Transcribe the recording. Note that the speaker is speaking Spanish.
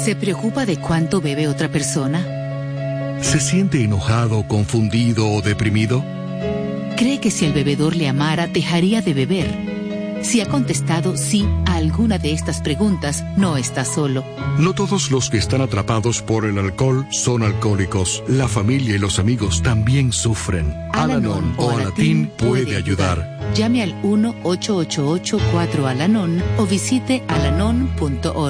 ¿Se preocupa de cuánto bebe otra persona? ¿Se siente enojado, confundido o deprimido? ¿Cree que si el bebedor le amara, dejaría de beber? Si ha contestado sí a alguna de estas preguntas, no está solo. No todos los que están atrapados por el alcohol son alcohólicos. La familia y los amigos también sufren. Al-Anon o Alatín puede ayudar. Llame al 1-888-4-ALANON o visite alanon.org.